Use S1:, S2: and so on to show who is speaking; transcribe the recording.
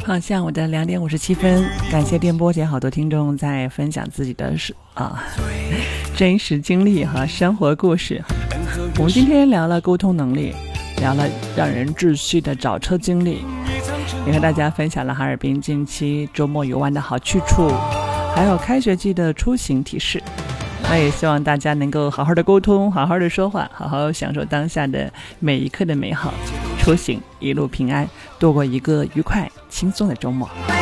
S1: 好，下午的2:57，感谢电波前好多听众在分享自己的真实经历和生活故事。我们今天聊了沟通能力，聊了让人窒息的找车经历，也和大家分享了哈尔滨近期周末游玩的好去处，还有开学季的出行提示。那也希望大家能够好好的沟通，好好的说话，好好享受当下的每一刻的美好，出行一路平安，度过一个愉快轻松的周末。